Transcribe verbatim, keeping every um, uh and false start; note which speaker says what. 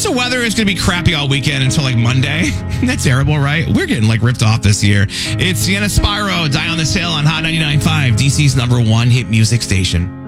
Speaker 1: guess the weather is going to be crappy all weekend until like Monday. That's terrible, right? We're getting like ripped off this year. It's Sienna Spyro, Die on This Hill on Hot ninety-nine point five, D C's number one hit music station.